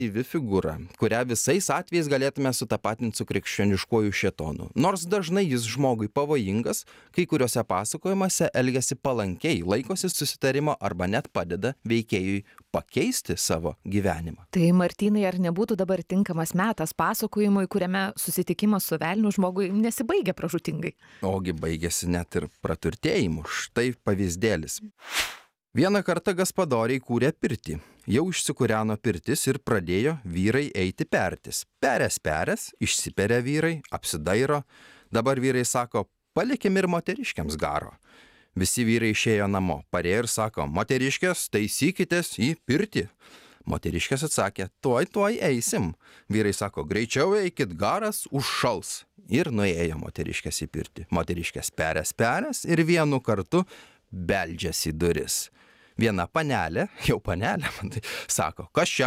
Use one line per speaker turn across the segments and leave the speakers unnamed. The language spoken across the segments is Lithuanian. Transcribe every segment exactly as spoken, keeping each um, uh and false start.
Įvi figūra, kurią visais atvejais galėtume sutapatinti su krikščioniškuoju šėtonu. Nors dažnai jis žmogui pavojingas, kai kuriuose pasakojimuose elgiasi palankiai, laikosi susitarimo arba net padeda veikėjui pakeisti savo gyvenimą.
Tai Martynai, ar nebūtų dabar tinkamas metas pasakojimui, kuriame susitikimas su velniu žmogui nesibaigia pražūtingai?
Ogi baigėsi net ir praturtėjimu. Štai pavyzdėlis. Vieną kartą gaspadoriai kūrė pirtį. Jau išsikūreno pirtis ir pradėjo vyrai eiti pertis. Perės perės, išsiperia vyrai, apsidairo. Dabar vyrai sako, palikim ir moteriškiams garo. Visi vyrai išėjo namo, parėjo ir sako, moteriškės, taisykitės į pirtį. Moteriškės atsakė, tuoj, tuoj eisim. Vyrai sako, greičiau eikit, garas užšals. Ir nuėjo moteriškės į pirtį. Moteriškės perės perės ir vienu kartu beldžiasi į duris. Viena panelė, jau panelė, man tai sako, kas čia?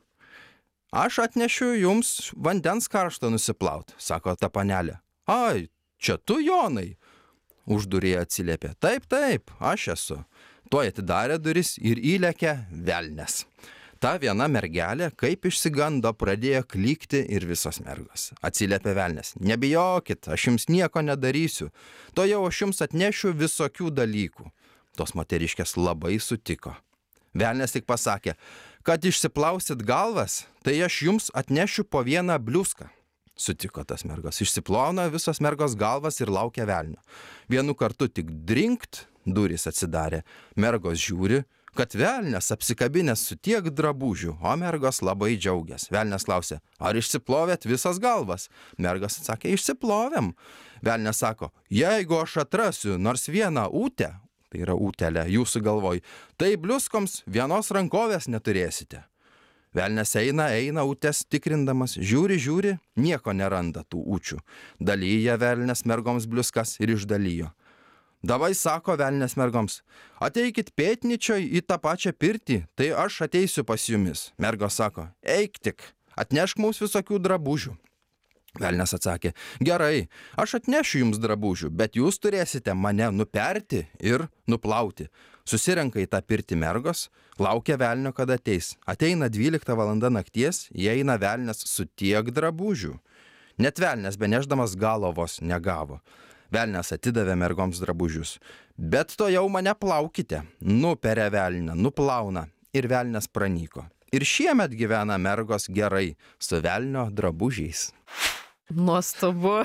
Aš atnešiu jums vandens karštą nusiplaut, sako ta panelė. Ai, čia tu, Jonai? Už durėje atsiliepė. Taip, taip, aš esu. Tuoj atidarė duris ir įlėkė velnias. Ta viena mergelė, kaip išsigando, pradėjo klykti ir visos mergos. Atsiliepė velnias. Nebijokit, aš jums nieko nedarysiu. To jau aš jums atnešiu visokių dalykų. Tos moteriškės labai sutiko. Velnias tik pasakė, kad išsiplausit galvas, tai aš jums atnešiu po vieną bliuską. Sutiko tas mergos. Išsiplauna visos mergos galvas ir laukia velnio. Vienu kartu tik drinkt, durys atsidarė. Mergos žiūri, kad velnias apsikabinęs su tiek drabužių, o mergos labai džiaugias. Velnias klausė, ar išsiplovėt visas galvas? Mergos atsakė, išsiplovėm. Velnias sako, jeigu aš atrasiu nors vieną ūtę, tai yra ūtelė jūsų galvoj, tai bliuskoms vienos rankovės neturėsite. Velnias eina, eina ūtes tikrindamas, žiūri, žiūri, nieko neranda tų ūčių. Dalyja velnias mergoms bliuskas ir išdalijo. Davai sako velnias mergoms, ateikit pėtničioj į tą pačią pirtį, tai aš ateisiu pas jumis. Mergos sako, eik tik, atnešk mums visokių drabužių. Velnias atsakė, gerai, aš atnešiu jums drabužių, bet jūs turėsite mane nuperti ir nuplauti. Susirenka į tą pirtį mergos, laukia velnio, kada ateis. Ateina dvylikta valanda nakties, įeina velnias su tiek drabužių. Net velnias beneždamas galo vos negavo. Velnias atidavė mergoms drabužius. Bet to jau mane plaukite. Nuperia velnę, nuplauna ir velnias pranyko. Ir šiemet gyvena mergos gerai su velnio drabužiais.
Nuostabu.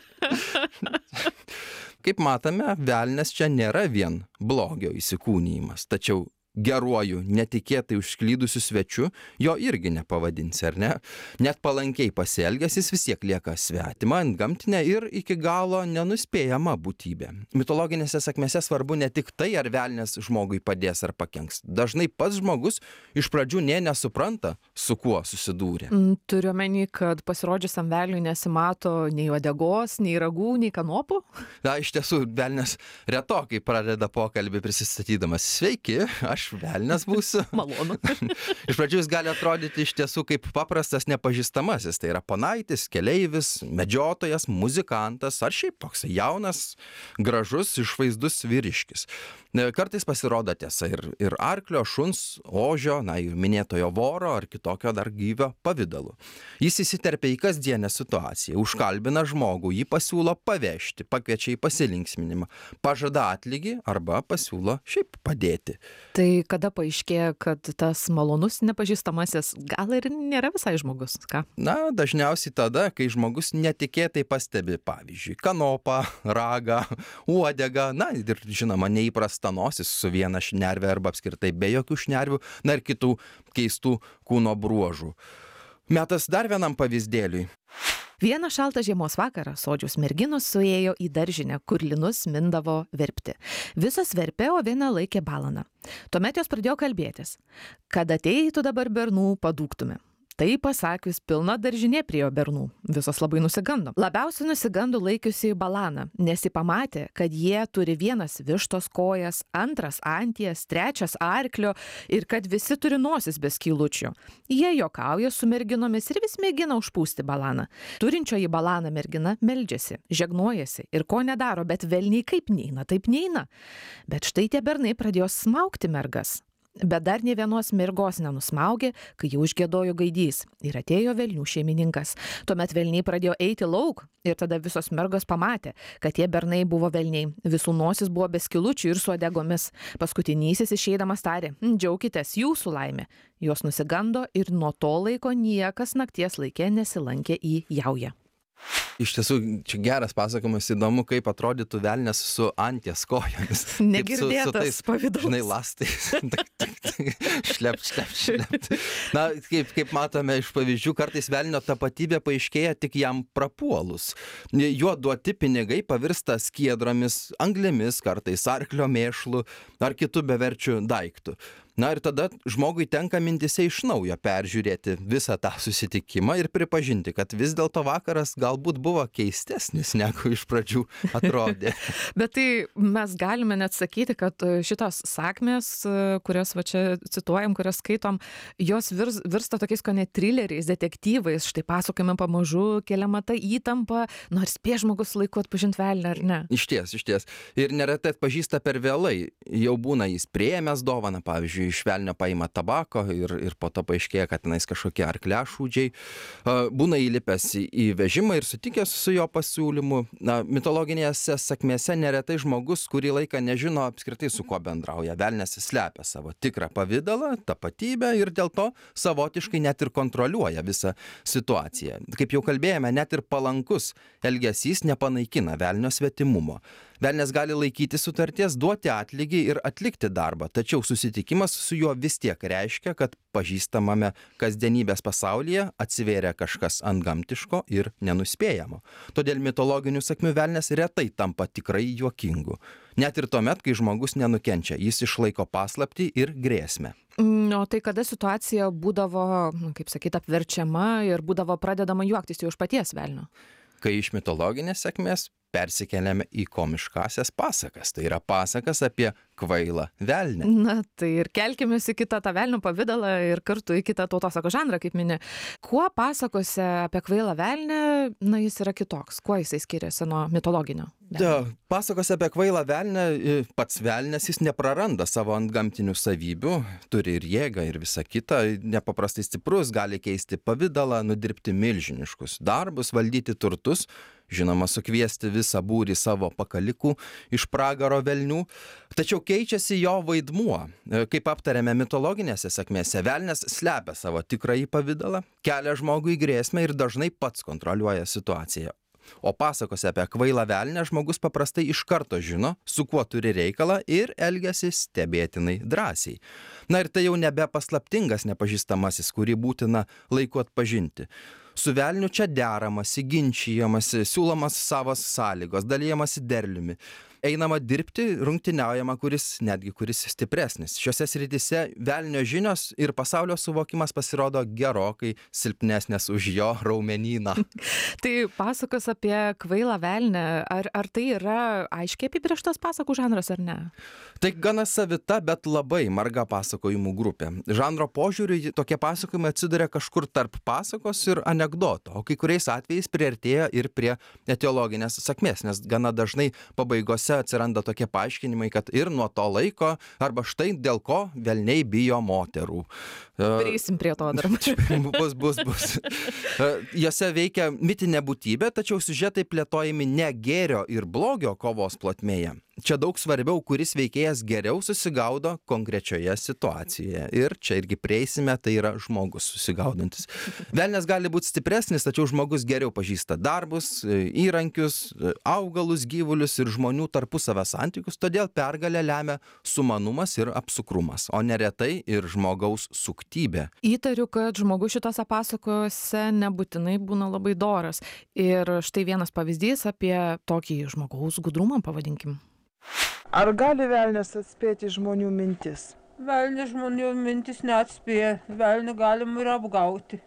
Kaip matome, velnias čia nėra vien blogio įsikūnijimas, tačiau geruoju, netikėtai užsklydusiu svečiu jo irgi nepavadinsi, ar ne? Net palankiai pasielgęs jis vis tiek lieka svetima, antgamtinė ir iki galo nenuspėjama būtybė. Mitologinėse sakmėse svarbu ne tik tai, ar velnias žmogui padės ar pakenks. Dažnai pats žmogus iš pradžių nė nesupranta, su kuo susidūrė.
Turiu omeny, kad pasirodžiusiam velniui nesimato nei uodegos, nei ragų, nei kanopų?
Na, iš tiesų, velnias retokai pradeda pokalbį prisistatydamas. Sveiki, aš velnias būsiu.
Malonu.
Iš pradžių jis gali atrodyti iš tiesų kaip paprastas nepažįstamasis. Tai yra ponaitis, keleivis, medžiotojas, muzikantas ar šiaip toks jaunas, gražus, išvaizdus vyriškis. Kartais pasirodo tiesa ir, ir arklio, šuns, ožio, na ir minėtojo voro ar kitokio dar gyvio pavidalu. Jis įsiterpia į kasdienę situaciją, užkalbina žmogų, jį pasiūlo pavežti, pakviečia į pasilinksminimą, pažada atlygį arba pasiūlo šiaip padėti.
Tai kada paaiškėja, kad tas malonus nepažįstamasis gal ir nėra visai žmogus, ką?
Na, dažniausiai tada, kai žmogus netikėtai pastebi, pavyzdžiui, kanopą, ragą, uodegą, na ir žinoma, neįprasta nosis su viena šnerve arba apskritai be jokių šnervių, na ir kitų keistų kūno bruožų. Metas dar vienam pavyzdėliui.
Vieną šaltą žiemos vakarą sodžiaus merginos suėjo į daržinę, kur linus mindavo verpti. Visos verpė, o viena laikė balaną. Tuomet jos pradėjo kalbėtis, kad ateitų dabar bernų padūktume. Tai pasakius, pilna daržinė priejo bernų. Visos labai nusigando. Labiausiai nusigando laikiusi į balaną, nes jį pamatė, kad jie turi vienas vištos kojas, antras anties, trečias arklio ir kad visi turi nosis be skylučių. Jie juokauja su merginomis ir vis mėgina užpūsti balaną. Turinčioji balaną mergina meldžiasi, žegnuojasi ir ko nedaro, bet velniai kaip neina, taip neina. Bet štai tie bernai pradėjo smaugti mergas. bet dar nė vienos mergos nenusmaugė, kai jau užgiedojo gaidys ir atėjo velnių šeimininkas. Tuomet velniai pradėjo eiti lauk ir tada visos mergos pamatė, kad tie bernai buvo velniai. Visų nosis buvo be skilučių ir su uodegomis. Paskutinysis išeidamas tarė: džiaukitės, jūsų laimė. Jos nusigando ir nuo to laiko niekas nakties laike nesilankė į jaują.
Iš tiesų, čia geras pasakojimas, įdomu, kaip atrodytų velnias su anties kojomis.
Negirdėtas pavydalas.
Žinai, lastais. šlep, šlep, šlep. Na, kaip, kaip matome iš pavyzdžių, kartais velnio tapatybė paaiškėja tik jam prapuolus. Jo duoti pinigai pavirsta skiedromis, anglėmis, kartais arklio mėšlu ar kitų beverčių daiktų. Na ir tada žmogui tenka mintise iš naujo peržiūrėti visą tą susitikimą ir pripažinti, kad vis dėlto vakaras galbūt buvo keistesnis, negu iš pradžių atrodė.
Bet tai mes galime net sakyti, kad šitos sakmės, kurias va čia cituojam, kurias skaitom, jos virs, virsta tokiais kone trileriais, detektyvais. Štai pasakojame pamažu, keliama ta įtampa, nors spės žmogus laiku atpažinti velnią, ar ne?
Išties, išties. Ir neretai atpažįsta per vėlai. Jau būna jis priėmęs dovaną, pavyzdžiui, iš velnio paima tabako ir, ir po to paaiškėja, kad tenais kažkokie arkliašūdžiai. Būna įlipęs į vežimą ir sutikęs su jo pasiūlymu. Na, mitologinėse sakmėse neretai žmogus kurį laiką nežino apskritai su kuo bendrauja. Velnias slepia savo tikrą pavidalą, tapatybę ir dėl to savotiškai net ir kontroliuoja visą situaciją. Kaip jau kalbėjome, net ir palankus elgesys nepanaikina velnio svetimumo. Velnias gali laikyti sutarties, duoti atlygį ir atlikti darbą, tačiau susitikimas su juo vis tiek reiškia, kad pažįstamame kasdienybės pasaulyje atsivėrė kažkas antgamtiško ir nenuspėjamo. Todėl mitologinių sakmių velnias retai tampa tikrai juokingu. Net ir tuomet, kai žmogus nenukenčia, jis išlaiko paslaptį ir grėsmę.
O tai kada situacija būdavo, kaip sakyt, apverčiama ir būdavo pradedama juoktis jau iš paties velnio?
Kai iš mitologinės sakmės persikeliame į komiškasias pasakas. Tai yra pasakas apie kvailą velnę.
Na, tai ir kelkimės į kitą tą velnio pavidalą ir kartu į kitą tautosakos žanrą, kaip mini. Kuo pasakose apie kvailą velnę, na, jis yra kitoks? Kuo jisai skiriasi nuo mitologinio?
Da, pasakose apie kvailą velnę, pats velnės jis nepraranda savo antgamtinių savybių, turi ir jėgą ir visą kitą, nepaprastai stiprus, gali keisti pavidalą, nudirbti milžiniškus darbus, valdyti turtus, žinoma, sukviesti visą būrį savo pakalikų iš pragaro velnių. Tačiau keičiasi jo vaidmuo. Kaip aptarėme mitologinėse sakmėse, velnias slepia savo tikrąjį pavidalą, kelia žmogui grėsmę ir dažnai pats kontroliuoja situaciją. O pasakose apie kvailą velnę žmogus paprastai iš karto žino, su kuo turi reikalą ir elgiasi stebėtinai drąsiai. Na ir tai jau nebe paslaptingas nepažįstamasis, kurį būtina laiku atpažinti. Su velniu čia deramasi, ginčijamasi, siūlomas savos sąlygos, dalyjamasi derliumi. Einama dirbti, rungtyniaujama, kuris netgi kuris stipresnis. Šiose srityse velnio žinios ir pasaulio suvokimas pasirodo gerokai silpnesnės už jo raumenyną.
Tai pasakos apie kvailą velnę, ar, ar tai yra aiškiai apibrėžtas pasakų žanras ar ne?
Tai gana savita, bet labai marga pasakojimų grupė. Žanro požiūriu tokie pasakojimai atsiduria kažkur tarp pasakos ir anekdoto, o kai kuriais atvejais priartėja ir prie etiologinės sakmės, nes gana dažnai pabaigose atsiranda tokie paaiškinimai, kad ir nuo to laiko, arba štai dėl ko velniai bijo moterų.
Prieisim prie to dar.
Bus, bus, bus. Jose veikia mitinė būtybė, tačiau siužetai plėtojami ne gėrio ir blogio kovos plotmėje. Čia daug svarbiau, kuris veikėjas geriau susigaudo konkrečioje situacijoje. Ir čia irgi prieisime, tai yra žmogus susigaudantis. Velnias gali būti stipresnis, tačiau žmogus geriau pažįsta darbus, įrankius, augalus, gyvulius ir žmonių tarpusavio santykius, todėl pergalę lemia sumanumas ir apsukrumas, o neretai ir žmogaus suktybė.
Įtariu, kad žmogus šitose pasakose nebūtinai būna labai doras. Ir štai vienas pavyzdys apie tokį žmogaus gudrumą, pavadinkim.
Ar gali velnias atspėti žmonių mintis?
Velnias žmonių mintis neatspėja, velnią galima ir apgauti.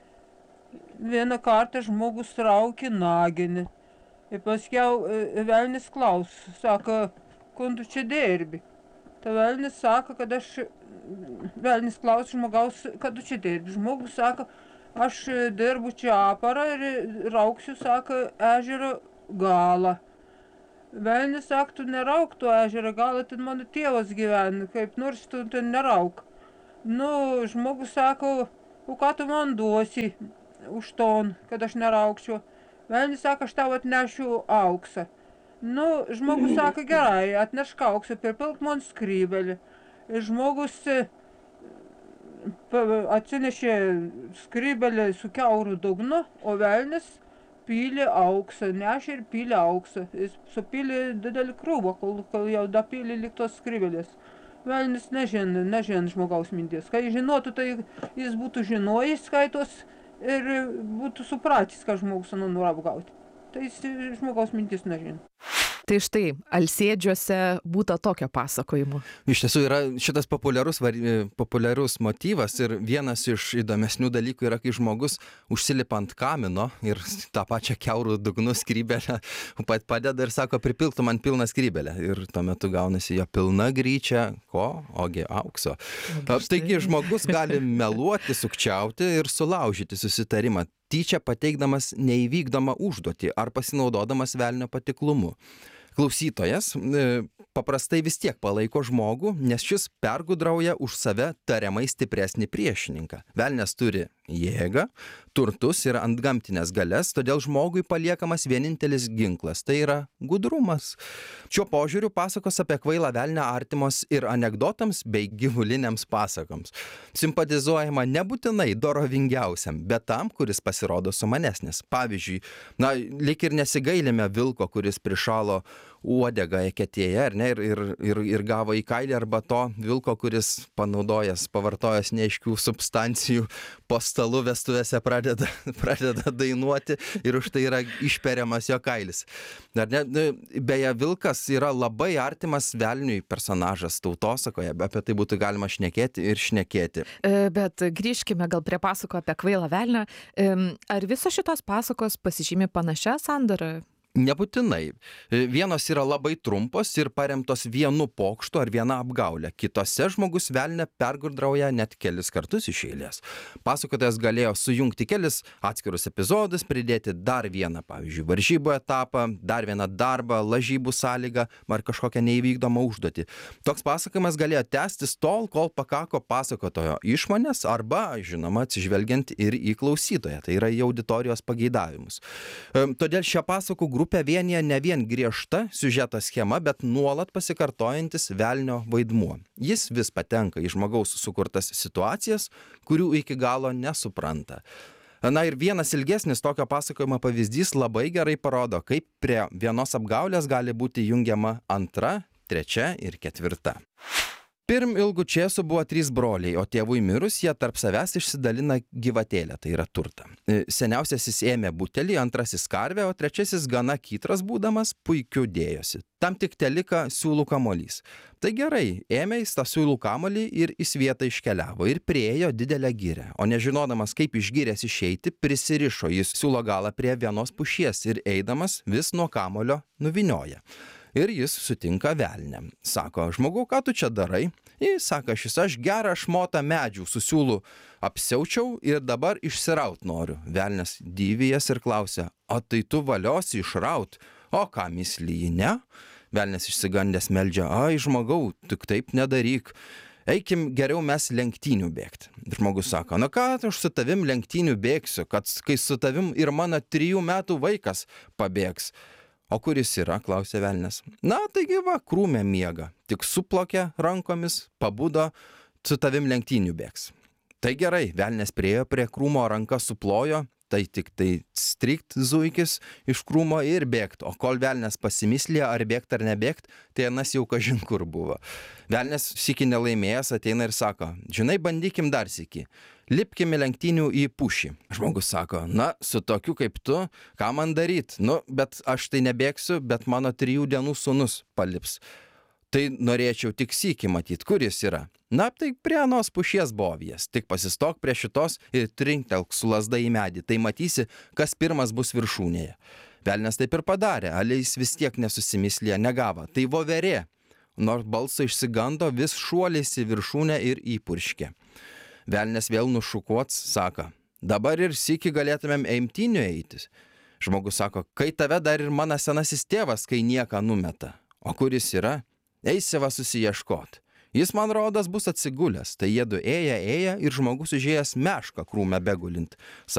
Vieną kartą žmogus traukė naginį. Ir paskiau velnis klaus, sako, kur tu čia dirbi? Ta velnis sako, kad aš, velnis klaus žmogaus, kad tu čia dirbi. Žmogus sako, aš dirbu čia aparą ir rauksiu, sako, ežero galą. Velnis sako, tu nerauk to ežero galą, ten mano tėvas gyvena, kaip nors tu ten nerauk. Nu, žmogus sako, o ką tu man duosi už ton, kad aš neraukčiau. Velnis sako, aš tau atnešiu auksą. Nu, žmogus sako, gerai, atnešk auksą, pripilk man skrybelį. Ir žmogus atsinešė skrybelį su kiauru dugnu, o velnis pylė auksą, nešė ir pylė auksą. Jis supylė didelį krūvą, kol, kol jau dapylė lik tos skrybelės. Velnis nežin, nežin žmogaus minties. Kai žinotų, tai jis būtų žinojęs skaitos ir būtų supratęs, ką žmogus nori apgauti. Tai jis žmogaus minties nežin.
Tai štai, Alsėdžiuose būta tokio pasakojimo.
Iš tiesų yra šitas populiarus, populiarus motyvas ir vienas iš įdomesnių dalykų yra, kai žmogus užsilipa ant kamino ir tą pačią kiaurų dugnų skrybelę padeda ir sako, pripilk tu man pilną skrybelę. Ir tuo metu gaunasi jo pilna gryčia, ko? Ogi aukso. Taigi žmogus gali meluoti, sukčiauti ir sulaužyti susitarimą, tyčia pateikdamas neįvykdomą užduotį ar pasinaudodamas velnio patiklumu. Klausytojas paprastai vis tiek palaiko žmogų, nes šis pergudrauja už save tariamai stipresnį priešininką. Velnias turi jėgą, turtus ir antgamtinės galias, todėl žmogui paliekamas vienintelis ginklas, tai yra gudrumas. Šiuo požiūriu pasakos apie kvailą velnią artimos ir anekdotams bei gyvuliniams pasakoms. Simpatizuojama nebūtinai dorovingiausiam, bet tam, kuris pasirodo sumanesnis. Pavyzdžiui, na, lyg ir nesigailime vilko, kuris prišalo uodegą eketėje, ar ne, ir, ir, ir, ir gavo į kailį, arba to vilko, kuris panaudojęs, pavartojęs neaiškių substancijų po stalu vestuvėse pradeda, pradeda dainuoti ir už tai yra išperiamas jo kailis. Ar ne? Beje, vilkas yra labai artimas velniui personažas tautosakoje, apie tai būtų galima šnekėti ir šnekėti.
Bet grįžkime gal prie pasako apie kvailą velnią. Ar visos šitos pasakos pasižymi panašią sandarą?
Nebūtinai. Vienos yra labai trumpos ir paremtos vienu pokštu ar viena apgaulė. Kitose žmogus velnią pergudrauja net kelis kartus iš eilės. Pasakotojas galėjo sujungti kelis atskirus epizodus, pridėti dar vieną, pavyzdžiui, varžybų etapą, dar vieną darbą, lažybų sąlygą ar kažkokią neįvykdomą užduotį. Toks pasakojimas galėjo tęstis tol, kol pakako pasakotojo išmonės arba, žinoma, atsižvelgiant ir į klausytoją, tai yra į auditorijos pageidavimus. Todėl šią pasakų grupę Grupė vienyje ne vien griežta siužeto schema, bet nuolat pasikartojantis velnio vaidmuo. Jis vis patenka į žmogaus sukurtas situacijas, kurių iki galo nesupranta. Na ir vienas ilgesnis tokio pasakojimo pavyzdys labai gerai parodo, kaip prie vienos apgaulės gali būti jungiama antra, trečia ir ketvirta. Pirm ilgų čėsų buvo trys broliai, o tėvui mirus jie tarp savęs išsidalina gyvatėlę, tai yra turtą. Seniausiasis ėmė butelį, antrasis karvę, o trečiasis gana kytras būdamas puikiu dėjosi. Tam tik telika siūlų kamuolys. Tai gerai, ėmė jis tą siūlų kamuolį ir į svietą iškeliavo ir priėjo didelę girią, o nežinodamas kaip iš girės išeiti, prisirišo jis siūlo galą prie vienos pušies ir eidamas vis nuo kamuolio nuvinioja. Ir jis sutinka velnią. Sako, žmogau, ką tu čia darai? Jis sako, šis aš gerą šmotą medžių su siūlu apsiaučiau ir dabar išsiraut noriu. Velnias dyvijas ir klausia, o tai tu valiosi išraut? O ką mislyji, ne? Velnias išsigandęs meldžia, ai žmogau, tik taip nedaryk. Eikim geriau mes lenktynių bėgti. Žmogus sako, na ką, aš su tavim lenktynių bėgsiu, kad kai su tavim ir mano trijų metų vaikas pabėgs. O kuris yra, klausė velnias. Na, taigi va, krūme miega, tik suplokė rankomis, pabudo, su tavim lenktynių bėgs. Tai gerai, velnias priėjo prie krūmo, ranka suplojo, tai tik tai strikt zuikis iš krūmo ir bėgt. O kol velnias pasimislė, ar bėgt ar nebėgt, tai anas jau kažin kur buvo. Velnias sykį nelaimėjęs ateina ir sako, žinai, bandykim dar sykį. Lipkime lenktynių į pušį. Žmogus sako, na, su tokiu kaip tu, ką man daryt? Nu, bet aš tai nebėgsiu, bet mano trijų dienų sūnus palips. Tai norėčiau tik sykį matyt, kur jis yra. Na, tai prie anos pušies bovijas. Tik pasistok prie šitos ir trinktelk su lazda į medį. Tai matysi, kas pirmas bus viršūnėje. Velnias taip ir padarė, ale jis vis tiek nesusimislė, negavo. Tai voverė. Nors balsą išsigando, vis šuolėsi viršūnę ir įpurškė. Velnias vėl nušukuots, sako, dabar ir sykį galėtumėm eimtynių eitis. Žmogus sako, kai tave dar ir mano senasis tėvas, kai nieką numeta. O kuris yra? Eisi va susiieškot. Jis man rodas bus atsigulęs, tai jiedu ėję, ėję ir žmogus užėjęs mešką krūme begulint.